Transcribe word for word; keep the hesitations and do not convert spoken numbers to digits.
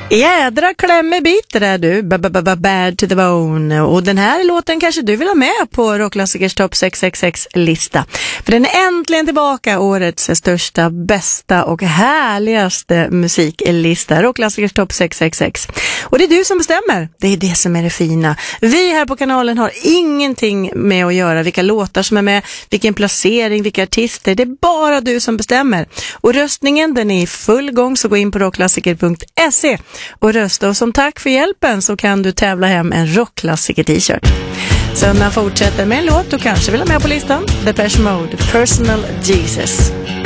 Jädra klämmebit är du, bad to the bone. Och den här låten kanske du vill ha med på Rockklassikers topp sex sex sex-lista. För den är äntligen tillbaka, årets största, bästa och härligaste musiklista. Rockklassikers topp sex sex sex. Och det är du som bestämmer. Det är det som är det fina. Vi här på kanalen har ingenting med att göra vilka låtar som är med, vilken placering, vilka artister. Det är bara du som bestämmer. Och röstningen, den är i full gång, så gå in på rockklassiker punkt se och rösta. Och som tack för hjälpen så kan du tävla hem en Rockklassiker-t-shirt. Söndagen fortsätter med en låt du kanske vill ha med på listan. Depeche Mode, Personal Jesus.